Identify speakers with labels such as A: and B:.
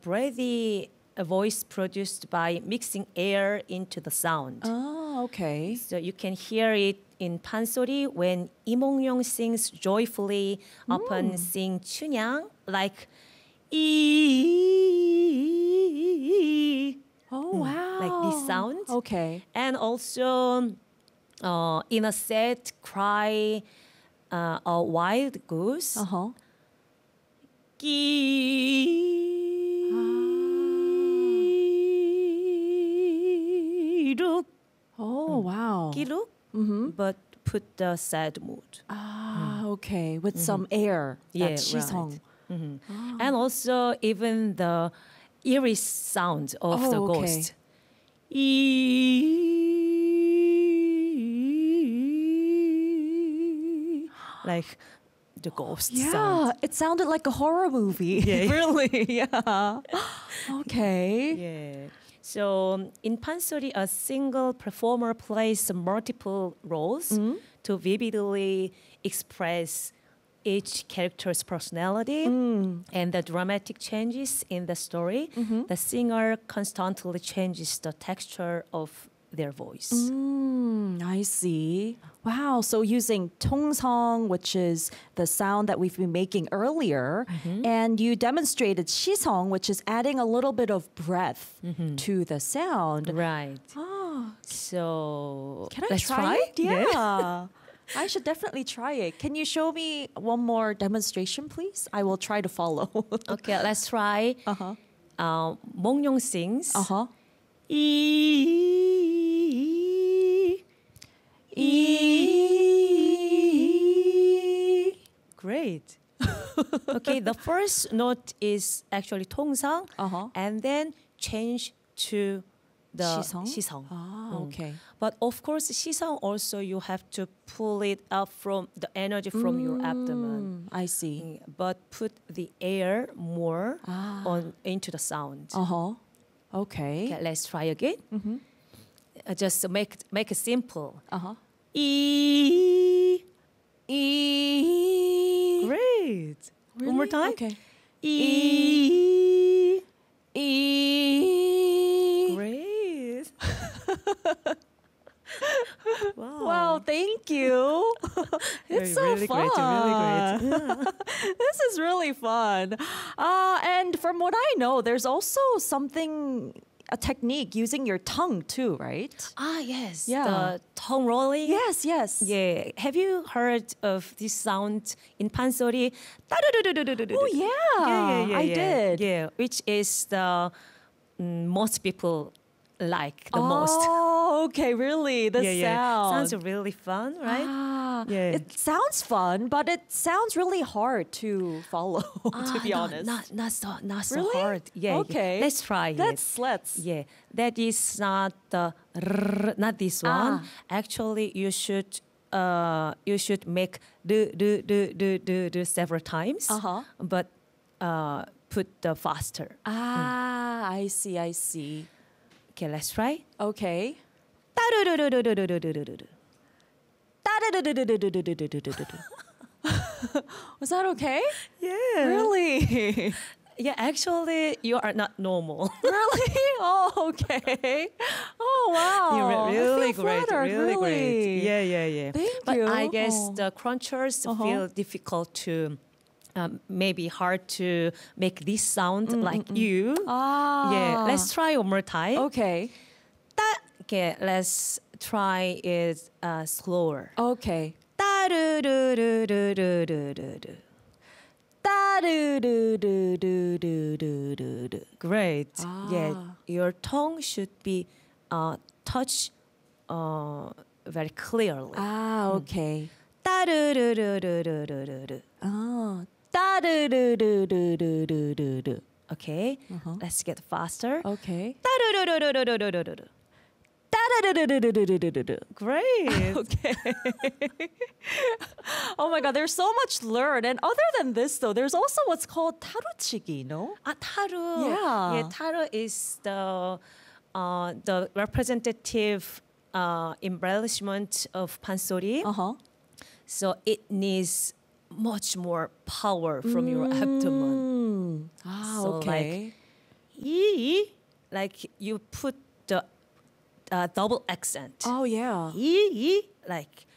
A: breathy voice produced by mixing air into the sound.
B: Oh, okay.
A: So you can hear it in Pansori when Lee Mong-yong sings joyfully upon sing Chunyang, like
B: Oh, wow.
A: like this sound.
B: Okay.
A: And also in a sad cry, a wild goose.
B: Uh-huh.
A: Kiruk,
B: Oh, wow.
A: kiruk, but put the sad mood.
B: Ah, okay. With some air.
A: Yeah,
B: That's 시성.
A: And also even the eerie sound of the
B: Oh, okay.
A: ghost. Like the ghost
B: Yeah,
A: sound.
B: it sounded like a horror movie.
A: Yeah.
B: Really, yeah. Okay.
A: Yeah. So in Pansori, a single performer plays multiple roles to vividly express each character's personality and the dramatic changes in the story. The singer constantly changes the texture of their voice.
B: I see. Wow. So using 통성, which is the sound that we've been making earlier, and you demonstrated 시성, which is adding a little bit of breath to the sound.
A: Right.
B: Oh,
A: So
B: can I
A: let's
B: try it?
A: Yeah.
B: Yeah. I should definitely try it. Can you show me one more demonstration, please? I will try to follow.
A: Okay, let's try. Mong-yong sings.
B: Uh-huh.
A: Great. Okay, the first note is actually 통상, and then change to the
B: 시성?
A: 시성.
B: Ah, okay.
A: But of course, 시성 also you have to pull it up from the energy from your abdomen.
B: I see.
A: But put the air more on into the sound.
B: Uh-huh. Okay.
A: Okay, let's try again. Just to make it simple.
B: Uh-huh.
A: E.
B: E.
A: Great. One more time.
B: Okay.
A: E.
B: E.
A: Great. Wow.
B: Wow, thank you. It's so
A: really
B: fun.
A: great. Really great. Yeah.
B: This is really fun. And from what I know, there's also a technique using your tongue too, right?
A: Ah, yes.
B: Yeah.
A: The tongue rolling.
B: Yes, yes.
A: Yeah. Have you heard of this sound in Pansori?
B: Oh, yeah. I did.
A: Yeah, which is the most people like the most.
B: Oh, okay, really? The sound.
A: Sounds really fun, right?
B: Ah,
A: Yeah.
B: It sounds fun, but it sounds really hard to follow, to be honest.
A: Not so
B: Really?
A: hard. Yeah.
B: Okay.
A: Let's try it.
B: Let's.
A: Yeah, that is not the not this one. Actually, you should make do several times. But put the faster.
B: I see.
A: Okay, let's try.
B: Okay. Was that okay?
A: Yeah.
B: Really?
A: Yeah, actually, you are not normal.
B: Really? Oh, okay. Oh, wow.
A: You're really
B: I feel
A: great.
B: flattered,
A: Really great. Yeah.
B: Thank
A: But
B: you.
A: I guess the crunchers feel difficult to, maybe hard to make this sound like you. Yeah, let's try one more time.
B: Okay.
A: Okay, let's try it slower.
B: Okay.
A: Great. Yeah, your tongue should be touched very clearly.
B: Okay.
A: Okay, let's get faster.
B: Okay.
A: Great.
B: Okay. Oh my God, there's so much to learn. And other than this, though, there's also what's called taruchigi, no?
A: Taru.
B: Yeah.
A: Yeah, taru is the representative embellishment of pansori. So it needs much more power from your abdomen. So
B: Okay.
A: 이, like you put the double accent.
B: Oh, yeah.
A: 이, like